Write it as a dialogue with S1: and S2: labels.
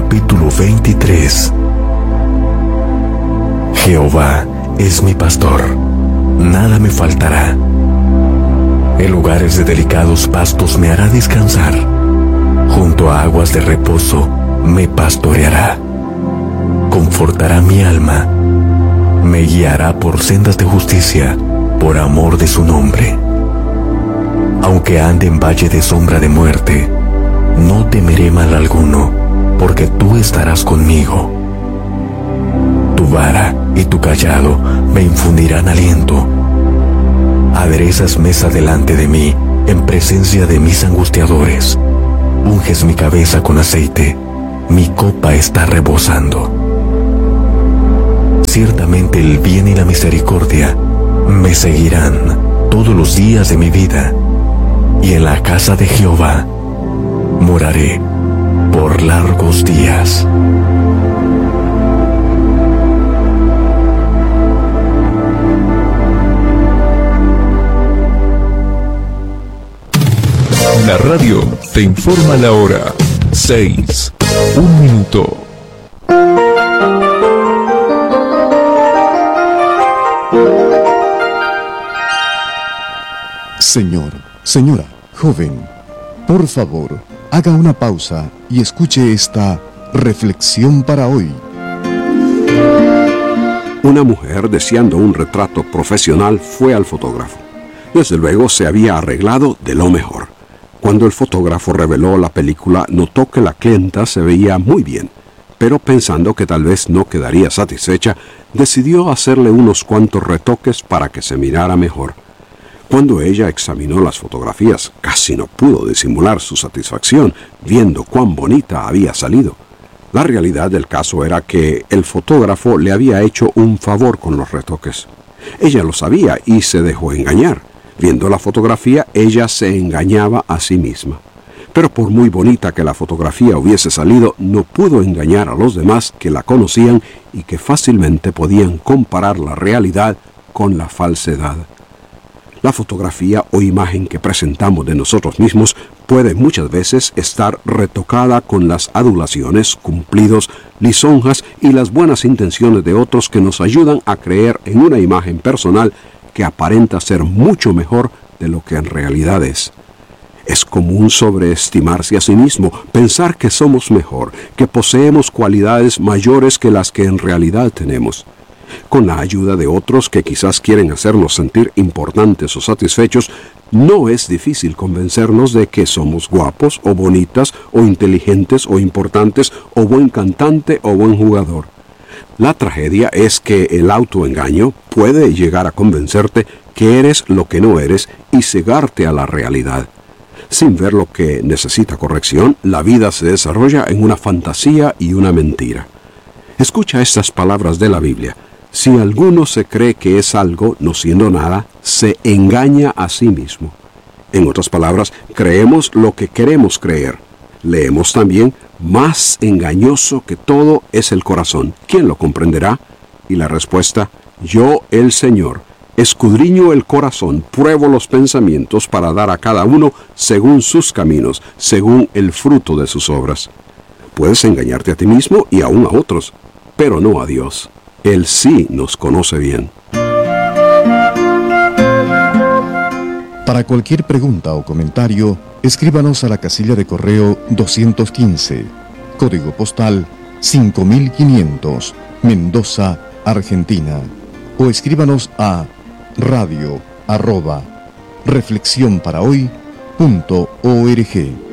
S1: capítulo 23. Jehová es mi pastor, nada me faltará. En lugares de delicados pastos me hará descansar, junto a aguas de reposo me pastoreará. Confortará mi alma, me guiará por sendas de justicia, por amor de su nombre. Aunque ande en valle de sombra de muerte, no temeré mal alguno, porque tú estarás conmigo. Tu vara y tu cayado me infundirán aliento. Aderezas mesa delante de mí, en presencia de mis angustiadores. Unges mi cabeza con aceite, mi copa está rebosando. Ciertamente el bien y la misericordia me seguirán todos los días de mi vida, y en la casa de Jehová moraré por largos días.
S2: La radio te informa la hora. 6, 1 minuto.
S3: Señor, señora, joven, por favor, haga una pausa y escuche esta reflexión para hoy.
S4: Una mujer deseando un retrato profesional fue al fotógrafo. Desde luego se había arreglado de lo mejor. Cuando el fotógrafo reveló la película, notó que la clienta se veía muy bien, pero pensando que tal vez no quedaría satisfecha, decidió hacerle unos cuantos retoques para que se mirara mejor. Cuando ella examinó las fotografías, casi no pudo disimular su satisfacción viendo cuán bonita había salido. La realidad del caso era que el fotógrafo le había hecho un favor con los retoques. Ella lo sabía y se dejó engañar. Viendo la fotografía, ella se engañaba a sí misma. Pero por muy bonita que la fotografía hubiese salido, no pudo engañar a los demás que la conocían y que fácilmente podían comparar la realidad con la falsedad. La fotografía o imagen que presentamos de nosotros mismos puede muchas veces estar retocada con las adulaciones, cumplidos, lisonjas y las buenas intenciones de otros que nos ayudan a creer en una imagen personal que aparenta ser mucho mejor de lo que en realidad es. Es común sobreestimarse a sí mismo, pensar que somos mejor, que poseemos cualidades mayores que las que en realidad tenemos. Con la ayuda de otros que quizás quieren hacernos sentir importantes o satisfechos, no es difícil convencernos de que somos guapos o bonitas o inteligentes o importantes o buen cantante o buen jugador. La tragedia es que el autoengaño puede llegar a convencerte que eres lo que no eres y cegarte a la realidad. Sin ver lo que necesita corrección, la vida se desarrolla en una fantasía y una mentira. Escucha estas palabras de la Biblia. Si alguno se cree que es algo, no siendo nada, se engaña a sí mismo. En otras palabras, creemos lo que queremos creer. Leemos también, más engañoso que todo es el corazón. ¿Quién lo comprenderá? Y la respuesta, yo, el Señor, escudriño el corazón, pruebo los pensamientos para dar a cada uno según sus caminos, según el fruto de sus obras. Puedes engañarte a ti mismo y aún a otros, pero no a Dios. Él sí nos conoce bien.
S3: Para cualquier pregunta o comentario, escríbanos a la casilla de correo 215, código postal 5500, Mendoza, Argentina. O escríbanos a radio@reflexionparahoy.org.